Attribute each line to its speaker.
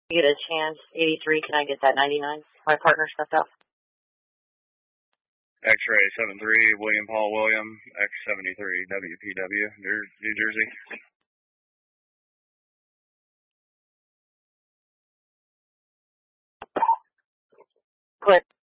Speaker 1: You get a chance, 83, can I get that 99? My partner stepped up.
Speaker 2: X-ray 73, William Paul William, X73, WPW, New Jersey.
Speaker 1: Quit.